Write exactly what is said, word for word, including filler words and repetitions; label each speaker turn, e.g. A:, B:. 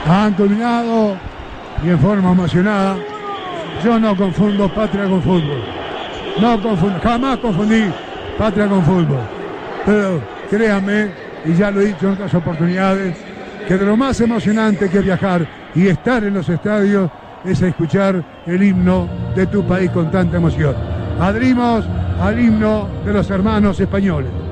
A: Han culminado y en forma emocionada. Yo no confundo patria con fútbol. No confundo, jamás confundí patria con fútbol. Pero créanme, y ya lo he dicho en otras oportunidades, que de lo más emocionante que es viajar y estar en los estadios es escuchar el himno de tu país con tanta emoción. Adherimos al himno de los hermanos españoles.